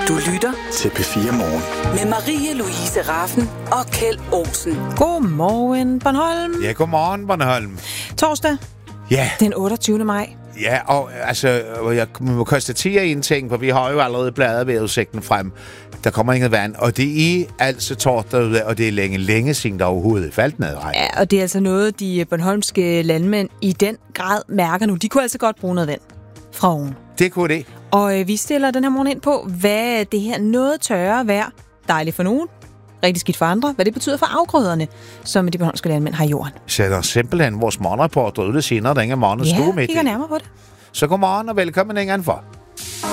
Du lytter til P4 Morgen. med Marie-Louise Raffen og Kjeld Olsen. Godmorgen, Bornholm. Ja, godmorgen, Bornholm. Torsdag, Ja, den 28. maj. ja, og altså, jeg må konstatere en ting, for vi har jo allerede bladet vejrudsigten frem. Der kommer inget vand, og det er altså torsdag, og det er længe siden, der overhovedet faldt ned. Ja, og det er altså noget, de bornholmske landmænd i den grad mærker nu. De kunne altså godt bruge noget vand fra oven. Det kunne det. Og vi stiller den her morgen ind på, hvad det her noget tørre vejr, dejligt for nogen, rigtig skidt for andre, hvad det betyder for afgrøderne, som de bornholmske landmænd har i jorden. Sætter simpelthen vores morgenreporter ud det senere, der ingen morgen Ja, stod midt kigger i. nærmere på det. Så godmorgen og velkommen ingen for.